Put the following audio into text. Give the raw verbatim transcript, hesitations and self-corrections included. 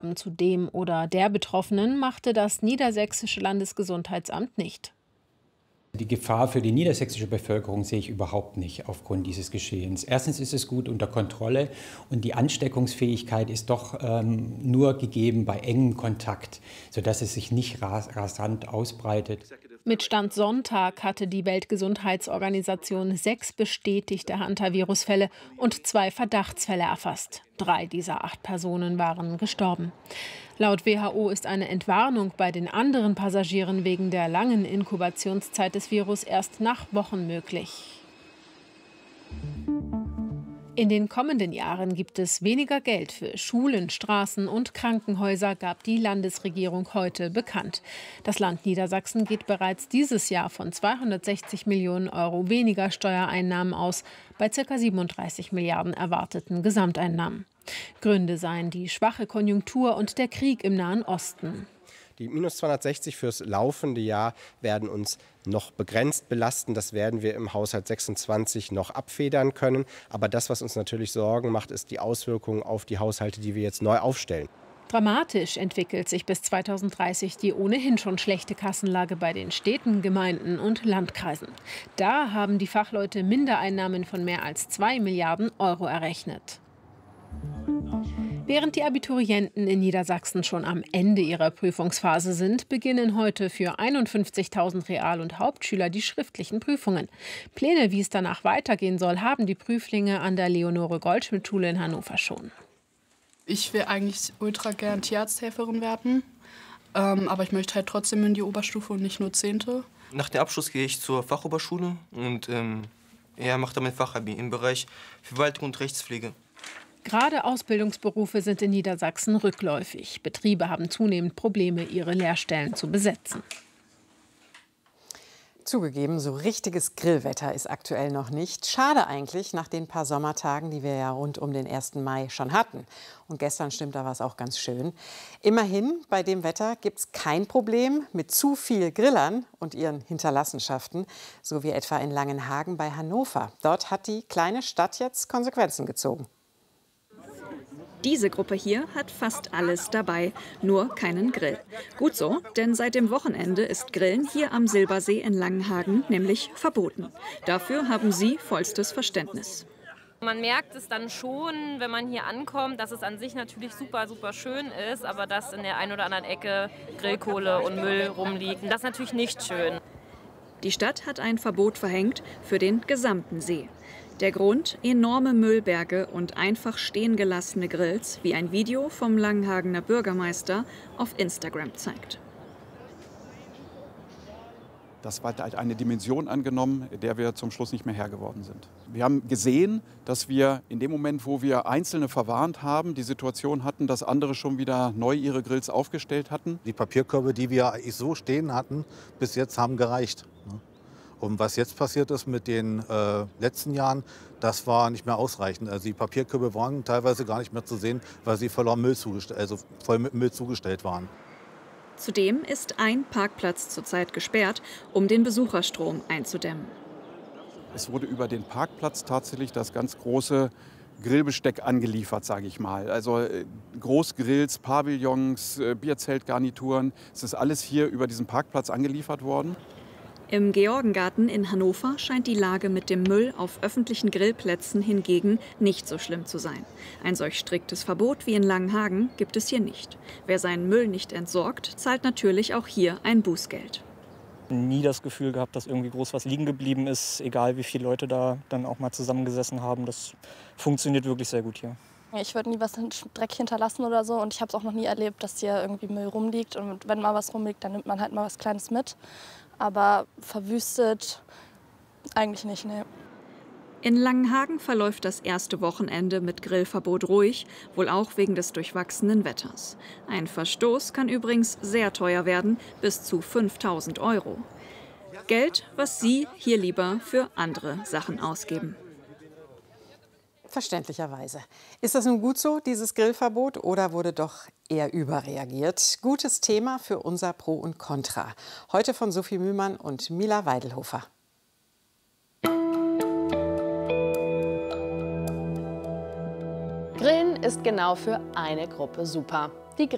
Zu dem oder der Betroffenen machte das niedersächsische Landesgesundheitsamt nicht. Die Gefahr für die niedersächsische Bevölkerung sehe ich überhaupt nicht aufgrund dieses Geschehens. Erstens ist es gut unter Kontrolle und die Ansteckungsfähigkeit ist doch ähm, nur gegeben bei engem Kontakt, sodass es sich nicht ras rasant ausbreitet. Mit Stand Sonntag hatte die Weltgesundheitsorganisation sechs bestätigte Hantavirus-Fälle und zwei Verdachtsfälle erfasst. Drei dieser acht Personen waren gestorben. Laut W H O ist eine Entwarnung bei den anderen Passagieren wegen der langen Inkubationszeit des Virus erst nach Wochen möglich. In den kommenden Jahren gibt es weniger Geld für Schulen, Straßen und Krankenhäuser, gab die Landesregierung heute bekannt. Das Land Niedersachsen geht bereits dieses Jahr von zweihundertsechzig Millionen Euro weniger Steuereinnahmen aus, bei ca. siebenunddreißig Milliarden erwarteten Gesamteinnahmen. Gründe seien die schwache Konjunktur und der Krieg im Nahen Osten. Die minus zweihundertsechzig fürs laufende Jahr werden uns noch begrenzt belasten. Das werden wir im Haushalt sechsundzwanzig noch abfedern können. Aber das, was uns natürlich Sorgen macht, ist die Auswirkungen auf die Haushalte, die wir jetzt neu aufstellen. Dramatisch entwickelt sich bis zweitausenddreißig die ohnehin schon schlechte Kassenlage bei den Städten, Gemeinden und Landkreisen. Da haben die Fachleute Mindereinnahmen von mehr als zwei Milliarden Euro errechnet. Während die Abiturienten in Niedersachsen schon am Ende ihrer Prüfungsphase sind, beginnen heute für einundfünfzigtausend Real- und Hauptschüler die schriftlichen Prüfungen. Pläne, wie es danach weitergehen soll, haben die Prüflinge an der Leonore-Goldschmidt-Schule in Hannover schon. Ich will eigentlich ultra gern Tierarzthelferin werden, ähm, aber ich möchte halt trotzdem in die Oberstufe und nicht nur Zehnte. Nach dem Abschluss gehe ich zur Fachoberschule und ähm, ja, mache dann mein Fachabi im Bereich Verwaltung und Rechtspflege. Gerade Ausbildungsberufe sind in Niedersachsen rückläufig. Betriebe haben zunehmend Probleme, ihre Lehrstellen zu besetzen. Zugegeben, so richtiges Grillwetter ist aktuell noch nicht. Schade eigentlich, nach den paar Sommertagen, die wir ja rund um den ersten Mai schon hatten. Und gestern stimmt, da war es auch ganz schön. Immerhin, bei dem Wetter gibt es kein Problem mit zu viel Grillern und ihren Hinterlassenschaften, so wie etwa in Langenhagen bei Hannover. Dort hat die kleine Stadt jetzt Konsequenzen gezogen. Diese Gruppe hier hat fast alles dabei, nur keinen Grill. Gut so, denn seit dem Wochenende ist Grillen hier am Silbersee in Langenhagen nämlich verboten. Dafür haben sie vollstes Verständnis. Man merkt es dann schon, wenn man hier ankommt, dass es an sich natürlich super, super schön ist, aber dass in der einen oder anderen Ecke Grillkohle und Müll rumliegt. Und das ist natürlich nicht schön. Die Stadt hat ein Verbot verhängt für den gesamten See. Der Grund: enorme Müllberge und einfach stehen gelassene Grills, wie ein Video vom Langenhagener Bürgermeister auf Instagram zeigt. Das hat halt eine Dimension angenommen, der wir zum Schluss nicht mehr Herr geworden sind. Wir haben gesehen, dass wir in dem Moment, wo wir Einzelne verwarnt haben, die Situation hatten, dass andere schon wieder neu ihre Grills aufgestellt hatten. Die Papierkörbe, die wir eigentlich so stehen hatten, bis jetzt haben gereicht. Und was jetzt passiert ist mit den äh, letzten Jahren, das war nicht mehr ausreichend. Also die Papierkörbe waren teilweise gar nicht mehr zu sehen, weil sie voller Müll zugestellt, also voll mit Müll zugestellt waren. Zudem ist ein Parkplatz zurzeit gesperrt, um den Besucherstrom einzudämmen. Es wurde über den Parkplatz tatsächlich das ganz große Grillbesteck angeliefert, sage ich mal. Also äh, Großgrills, Pavillons, äh, Bierzeltgarnituren. Es ist alles hier über diesen Parkplatz angeliefert worden. Im Georgengarten in Hannover scheint die Lage mit dem Müll auf öffentlichen Grillplätzen hingegen nicht so schlimm zu sein. Ein solch striktes Verbot wie in Langenhagen gibt es hier nicht. Wer seinen Müll nicht entsorgt, zahlt natürlich auch hier ein Bußgeld. Nie das Gefühl gehabt, dass irgendwie groß was liegen geblieben ist, egal wie viele Leute da dann auch mal zusammengesessen haben. Das funktioniert wirklich sehr gut hier. Ich würde nie was Dreck hinterlassen oder so, und ich habe es auch noch nie erlebt, dass hier irgendwie Müll rumliegt. Und wenn mal was rumliegt, dann nimmt man halt mal was Kleines mit. Aber verwüstet eigentlich nicht, ne. In Langenhagen verläuft das erste Wochenende mit Grillverbot ruhig, wohl auch wegen des durchwachsenen Wetters. Ein Verstoß kann übrigens sehr teuer werden, bis zu fünftausend Euro. Geld, was Sie hier lieber für andere Sachen ausgeben. Verständlicherweise. Ist das nun gut so, dieses Grillverbot, oder wurde doch eher überreagiert? Gutes Thema für unser Pro und Contra. Heute von Sophie Mühlmann und Mila Weidelhofer. Grillen ist genau für eine Gruppe super.